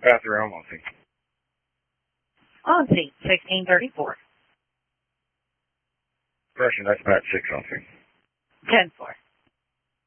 Bathroom on scene. On scene, 1634. Correction, that's Matt 6 on scene. 10-4.